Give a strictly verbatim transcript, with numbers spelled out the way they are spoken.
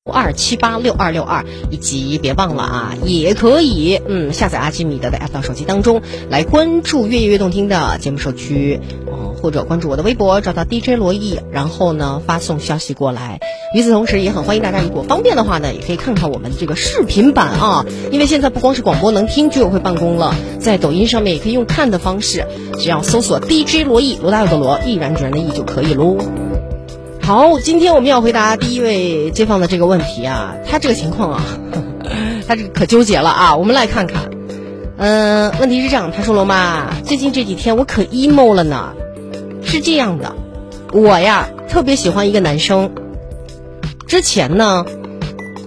二七八六二六二，以及别忘了啊，也可以嗯下载阿基米德的 app 到手机当中来关注越夜越动听的节目社区，嗯，或者关注我的微博找到 D J 罗毅，然后呢发送消息过来。与此同时也很欢迎大家，如果方便的话呢，也可以看看我们这个视频版啊，因为现在不光是广播能听，居委会办公了，在抖音上面也可以用看的方式，只要搜索 D J 罗毅，罗大佑的罗，毅然决然的毅就可以喽。好，今天我们要回答第一位街坊的这个问题啊，他这个情况啊，呵呵他这个可纠结了啊，我们来看看。嗯、呃，问题是这样，他说罗妈，最近这几天我可 emo 了呢。是这样的，我呀特别喜欢一个男生，之前呢